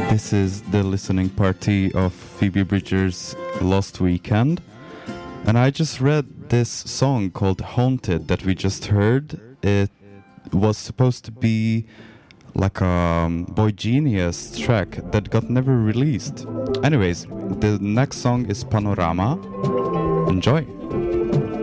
This is the listening party of Phoebe Bridgers' Lost Weekend. And I just read this song called Haunted that we just heard. It was supposed to be like a Boy Genius track that got never released. Anyways, the next song is Panorama. Enjoy!